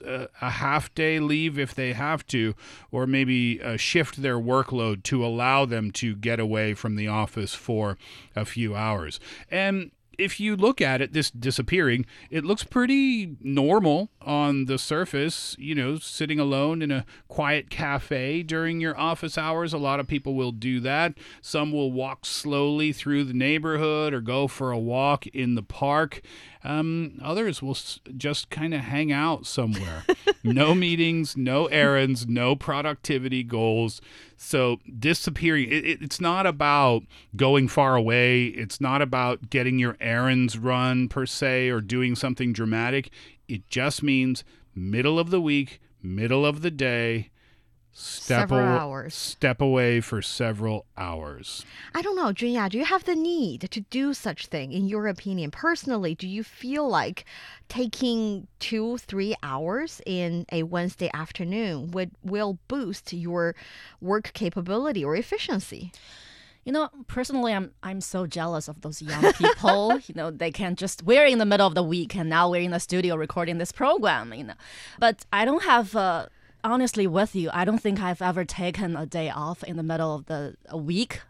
a half-day leave if they have to, or maybe shift their workload to allow them to get away from the office for a few hours. And if you look at it, this disappearing, it looks pretty normal on the surface, sitting alone in a quiet cafe during your office hours. A lot of people will do that. Some will walk slowly through the neighborhood or go for a walk in the park. Others will just kind of hang out somewhere. No meetings, no errands, no productivity goals. So disappearing, it's not about going far away. It's not about getting your errands run per se or doing something dramatic. It just means middle of the week, middle of the day, step away for several hours. I don't know, Junya, do you have the need to do such thing in your opinion? Personally, do you feel like taking 2-3 hours in a Wednesday afternoon will boost your work capability or efficiency? Personally, I'm so jealous of those young people. They can just, we're in the middle of the week and now we're in the studio recording this program, But I don't have, honestly with you, I don't think I've ever taken a day off in the middle of a week.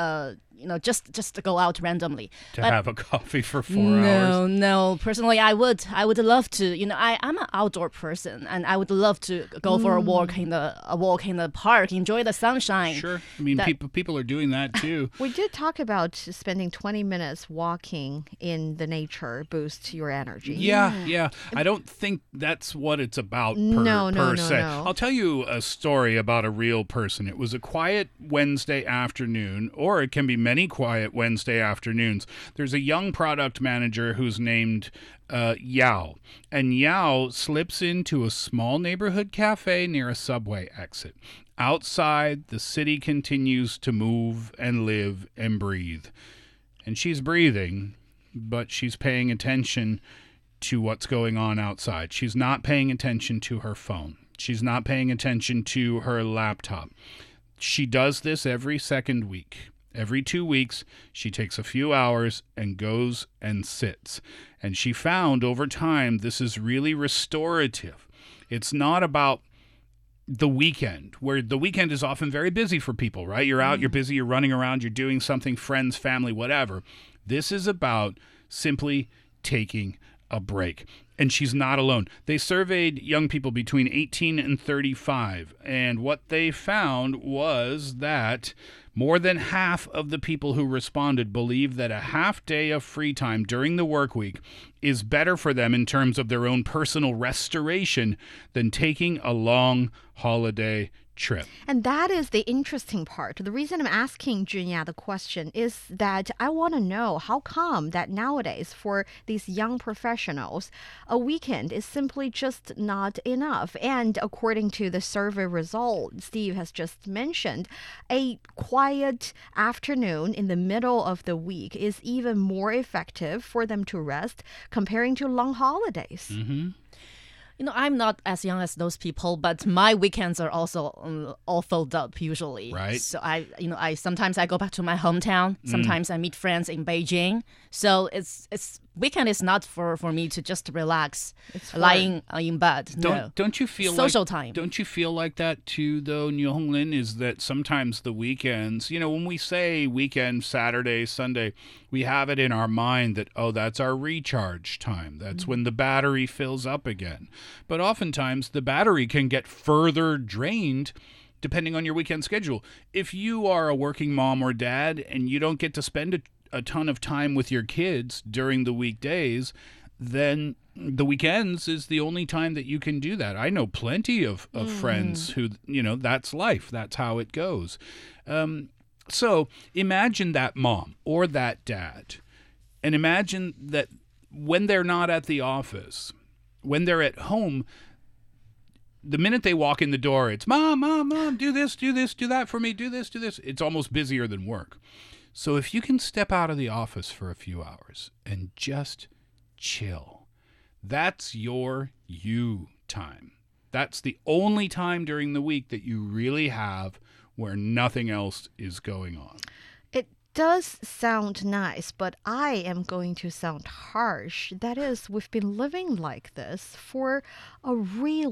Just to go out randomly. Have a coffee for 4 hours? No. Personally, I would love to. I'm an outdoor person, and I would love to go for a walk in the park, enjoy the sunshine. Sure. I mean, people are doing that too. We did talk about spending 20 minutes walking in the nature boosts your energy. Yeah. I don't think that's what it's about per se. No. I'll tell you a story about a real person. It was a quiet Wednesday afternoon, or it can be many quiet Wednesday afternoons. There's a young product manager who's named Yao. And Yao slips into a small neighborhood cafe near a subway exit. Outside, the city continues to move and live and breathe. And she's breathing, but she's paying attention to what's going on outside. She's not paying attention to her phone. She's not paying attention to her laptop. She does this every second week. Every 2 weeks, she takes a few hours and goes and sits. And she found over time this is really restorative. It's not about the weekend, where the weekend is often very busy for people, right? You're out, you're busy, you're running around, you're doing something, friends, family, whatever. This is about simply taking a break. And she's not alone. They surveyed young people between 18 and 35, and what they found was that more than half of the people who responded believe that a half day of free time during the work week is better for them in terms of their own personal restoration than taking a long holiday trip. And that is the interesting part. The reason I'm asking Junya the question is that I want to know how come that nowadays for these young professionals, a weekend is simply just not enough. And according to the survey result Steve has just mentioned, a quiet afternoon in the middle of the week is even more effective for them to rest comparing to long holidays. Mm-hmm. I'm not as young as those people, but my weekends are also all filled up usually. Right. So I sometimes I go back to my hometown. Sometimes I meet friends in Beijing. So it's weekend is not for me to just relax, lying in bed. Don't you feel social time? Don't you feel like that too, though, Niu Honglin? Is that sometimes the weekends, when we say weekend, Saturday, Sunday, we have it in our mind that, that's our recharge time. That's when the battery fills up again. But oftentimes the battery can get further drained depending on your weekend schedule. If you are a working mom or dad and you don't get to spend a ton of time with your kids during the weekdays, then the weekends is the only time that you can do that. I know plenty of friends who, that's life. That's how it goes. So imagine that mom or that dad, and imagine that when they're not at the office, when they're at home, the minute they walk in the door, it's mom, do this, do that for me, do this. It's almost busier than work. So if you can step out of the office for a few hours and just chill, that's your you time. That's the only time during the week that you really have where nothing else is going on. It does sound nice, but I am going to sound harsh. That is, we've been living like this for a really